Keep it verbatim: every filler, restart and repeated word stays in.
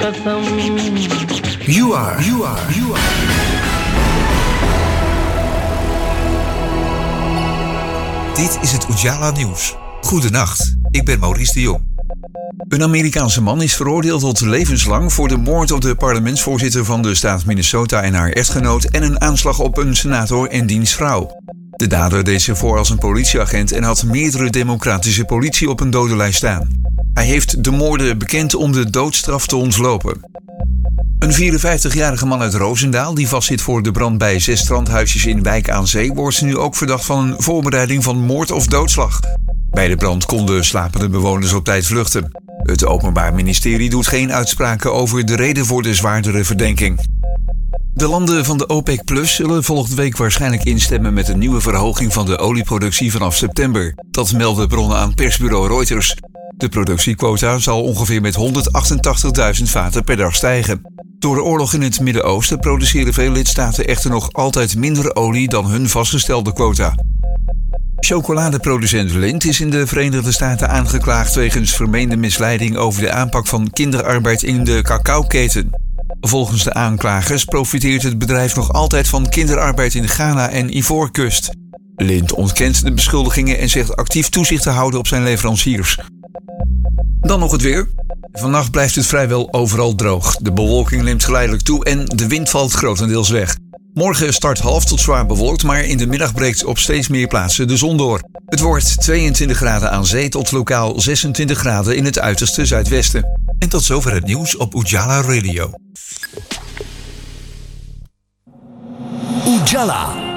Kasam. You are, you are, you are. Dit is het Ujala Nieuws. Goedenacht, ik ben Maurice de Jong. Een Amerikaanse man is veroordeeld tot levenslang voor de moord op de parlementsvoorzitter van de staat Minnesota en haar echtgenoot en een aanslag op een senator en diens vrouw. De dader deed zich voor als een politieagent en had meerdere democratische politie op een dodenlijst staan. Hij heeft de moorden bekend om de doodstraf te ontlopen. Een vierenvijftigjarige man uit Roosendaal die vastzit voor de brand bij zes strandhuisjes in Wijk aan Zee wordt nu ook verdacht van een voorbereiding van moord of doodslag. Bij de brand konden slapende bewoners op tijd vluchten. Het Openbaar Ministerie doet geen uitspraken over de reden voor de zwaardere verdenking. De landen van de OPEC Plus zullen volgende week waarschijnlijk instemmen met een nieuwe verhoging van de olieproductie vanaf september. Dat melden bronnen aan persbureau Reuters. De productiequota zal ongeveer met honderdachtentachtigduizend vaten per dag stijgen. Door de oorlog in het Midden-Oosten produceren veel lidstaten echter nog altijd minder olie dan hun vastgestelde quota. Chocoladeproducent Lindt is in de Verenigde Staten aangeklaagd wegens vermeende misleiding over de aanpak van kinderarbeid in de cacaoketen. Volgens de aanklagers profiteert het bedrijf nog altijd van kinderarbeid in Ghana en Ivoorkust. Lindt ontkent de beschuldigingen en zegt actief toezicht te houden op zijn leveranciers. Dan nog het weer. Vannacht blijft het vrijwel overal droog. De bewolking neemt geleidelijk toe en de wind valt grotendeels weg. Morgen start half tot zwaar bewolkt, maar in de middag breekt op steeds meer plaatsen de zon door. Het wordt tweeëntwintig graden aan zee tot lokaal zesentwintig graden in het uiterste zuidwesten. En tot zover het nieuws op Ujala Radio. Ujala.